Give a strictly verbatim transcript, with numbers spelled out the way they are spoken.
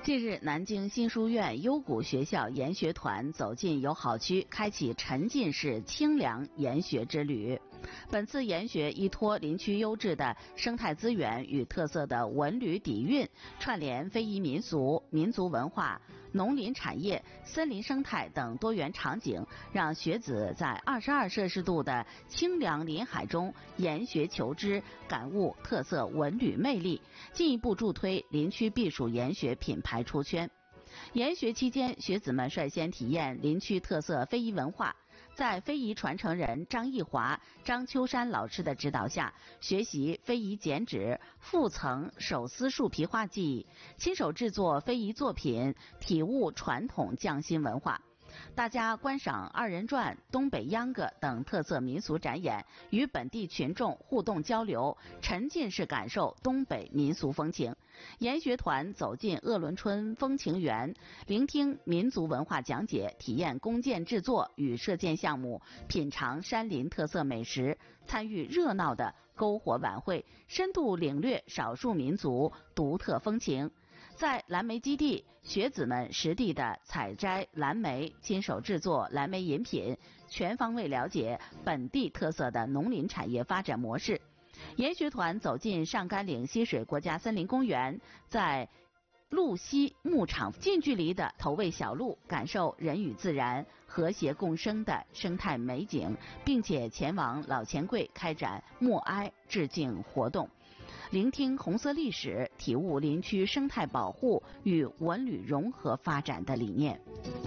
近日，南京新书院优谷学校研学团走进友好区，开启沉浸式清凉研学之旅。本次研学依托林区优质的生态资源与特色的文旅底蕴，串联非遗民俗、民族文化、农林产业、森林生态等多元场景，让学子在二十二摄氏度的清凉林海中研学求知，感悟特色文旅魅力，进一步助推林区避暑研学品牌出圈。研学期间，学子们率先体验林区特色非遗文化，在非遗传承人张义华、张秋山老师的指导下，学习非遗剪纸、复层手撕树皮画技，亲手制作非遗作品，体悟传统匠心文化。大家观赏二人转、东北秧歌等特色民俗展演，与本地群众互动交流，沉浸式感受东北民俗风情。研学团走进鄂伦春风情园，聆听民族文化讲解，体验弓箭制作与射箭项目，品尝山林特色美食，参与热闹的篝火晚会，深度领略少数民族独特风情。在蓝莓基地，学子们实地的采摘蓝莓，亲手制作蓝莓饮品，全方位了解本地特色的农林产业发展模式。研学团走进上甘岭溪水国家森林公园，在鹿溪牧场近距离的投喂小鹿，感受人与自然和谐共生的生态美景，并且前往老钱柜开展默哀致敬活动，聆听红色历史，体悟林区生态保护与文旅融合发展的理念。